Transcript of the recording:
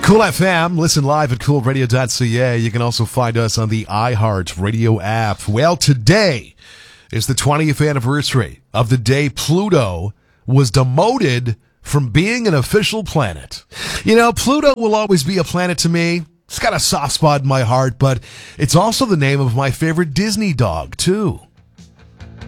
Cool FM. Listen live at coolradio.ca. You can also find us on the iHeart Radio app. Well, today is the 20th anniversary of the day Pluto was demoted from being an official planet. You know, Pluto will always be a planet to me. It's got a soft spot in my heart, but it's also the name of my favorite Disney dog, too.